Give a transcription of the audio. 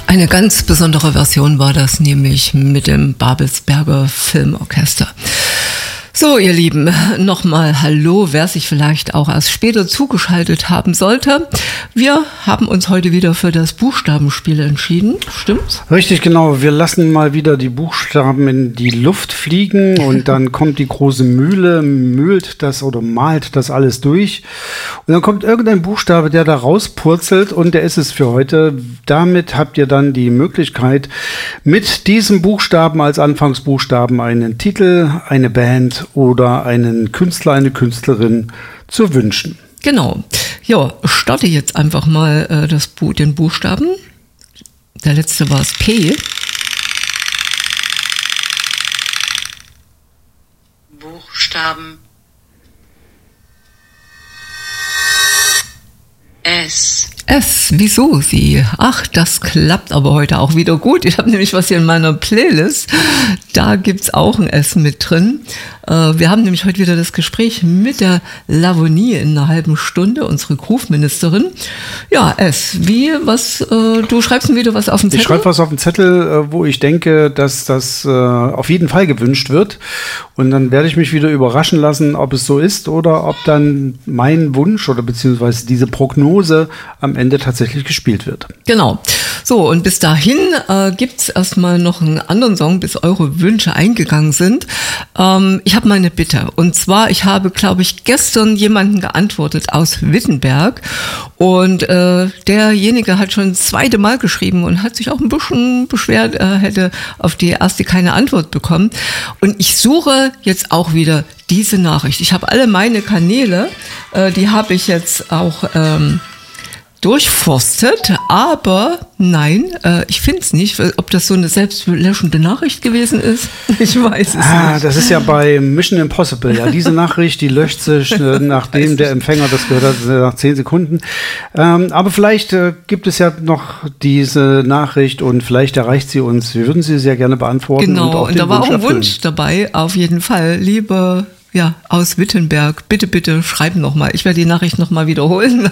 Eine ganz besondere Version war das, nämlich mit dem Babelsberger Filmorchester. So, ihr Lieben, nochmal Hallo, wer sich vielleicht auch erst später zugeschaltet haben sollte. Wir haben uns heute wieder für das Buchstabenspiel entschieden, stimmt's? Richtig, genau. Wir lassen mal wieder die Buchstaben in die Luft fliegen und dann kommt die große Mühle, malt das alles durch. Und dann kommt irgendein Buchstabe, der da rauspurzelt und der ist es für heute. Damit habt ihr dann die Möglichkeit, mit diesem Buchstaben als Anfangsbuchstaben einen Titel, eine Band oder einen Künstler, eine Künstlerin zu wünschen. Genau. Ja, starte jetzt einfach mal den Buchstaben. Der letzte war das P. Buchstaben S. S, wieso Sie? Ach, das klappt aber heute auch wieder gut. Ich habe nämlich was hier in meiner Playlist. Da gibt's auch ein S mit drin. Wir haben nämlich heute wieder das Gespräch mit der Lavonie in einer halben Stunde, unsere Groove-Ministerin. Ja, S, du schreibst mir wieder was auf den Zettel? Ich schreibe was auf den Zettel, wo ich denke, dass das auf jeden Fall gewünscht wird. Und dann werde ich mich wieder überraschen lassen, ob es so ist oder ob dann mein Wunsch oder beziehungsweise diese Prognose am Ende tatsächlich gespielt wird. Genau. So, und bis dahin gibt's erstmal noch einen anderen Song, bis eure Wünsche eingegangen sind. Ich habe mal eine Bitte. Und zwar, ich habe, glaube ich, gestern jemanden geantwortet aus Wittenberg. Und derjenige hat schon das zweite Mal geschrieben und hat sich auch ein bisschen beschwert, hätte auf die erste keine Antwort bekommen. Und ich suche jetzt auch wieder diese Nachricht. Ich habe alle meine Kanäle, die habe ich jetzt auch durchforstet, aber nein, ich finde es nicht. Ob das so eine selbstlöschende Nachricht gewesen ist, ich weiß es nicht. Das ist ja bei Mission Impossible. Ja, diese Nachricht, die löscht sich, nachdem der Empfänger das gehört hat, nach 10 Sekunden. Aber vielleicht gibt es ja noch diese Nachricht und vielleicht erreicht sie uns. Wir würden sie sehr gerne beantworten. Genau, und da war auch ein Wunsch dabei, auf jeden Fall. Liebe aus Wittenberg, bitte schreib nochmal. Ich werde die Nachricht nochmal wiederholen.